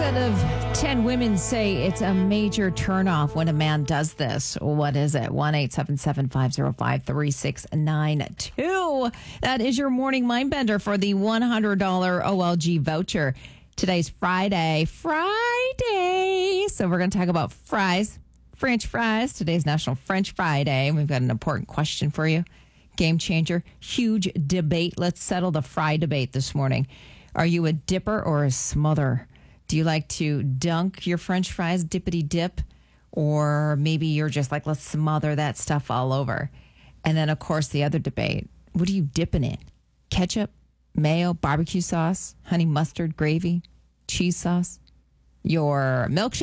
out of 10 women say it's a major turnoff when a man does this. What is it? 1-877-505-3692. That is your morning mind bender for the $100 OLG voucher. Today's Friday. So we're going to talk about fries, French fries. Today's National French Friday. We've got an important question for you. Game changer. Huge debate. Let's settle the fry debate this morning. Are you a dipper or a smother? Do you like to dunk your French fries, dippity dip? Or maybe you're just like, let's smother that stuff all over. And then, of course, the other debate. What are you dipping in? Ketchup, mayo, barbecue sauce, honey mustard, gravy, cheese sauce? Your milkshake?